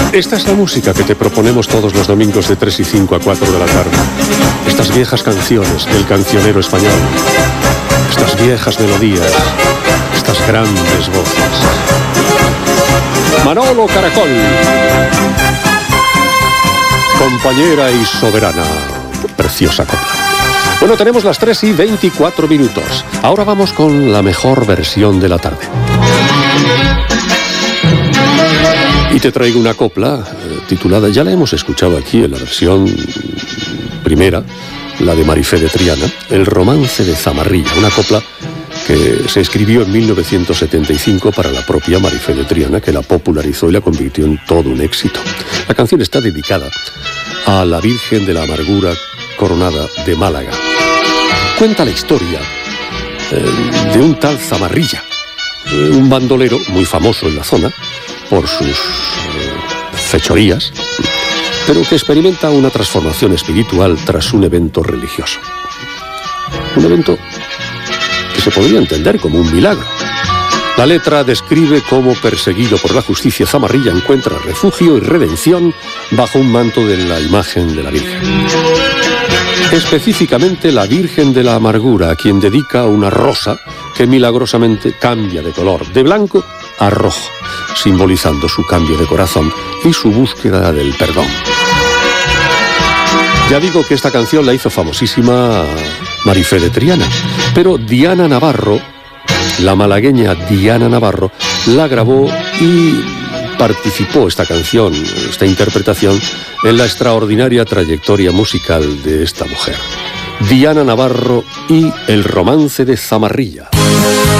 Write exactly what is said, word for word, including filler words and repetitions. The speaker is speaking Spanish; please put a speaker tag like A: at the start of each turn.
A: Esta es la música que te proponemos todos los domingos de tres y cinco a cuatro de la tarde. Estas viejas canciones del cancionero español. Estas viejas melodías. Estas grandes voces. Manolo Caracol. Compañera y soberana. Preciosa copla. Bueno, tenemos las tres y veinticuatro minutos. Ahora vamos con la mejor versión de la tarde. Y te traigo una copla eh, titulada, ya la hemos escuchado aquí en la versión primera, la de Marifé de Triana, El romance de Zamarrilla, una copla que se escribió en mil novecientos setenta y cinco para la propia Marifé de Triana, que la popularizó y la convirtió en todo un éxito. La canción está dedicada a la Virgen de la Amargura Coronada de Málaga. Cuenta la historia eh, de un tal Zamarrilla, eh, un bandolero muy famoso en la zona por sus eh, fechorías, pero que experimenta una transformación espiritual tras un evento religioso. Un evento que se podría entender como un milagro. La letra describe cómo, perseguido por la justicia, Zamarrilla encuentra refugio y redención bajo un manto de la imagen de la Virgen. Específicamente la Virgen de la Amargura, a quien dedica una rosa que milagrosamente cambia de color, de blanco a rojo, simbolizando su cambio de corazón y su búsqueda del perdón. Ya digo que esta canción la hizo famosísima Marifé de Triana, pero Diana Navarro, la malagueña Diana Navarro, la grabó y participó esta canción, esta interpretación, en la extraordinaria trayectoria musical de esta mujer. Diana Navarro y El romance de Zamarrilla.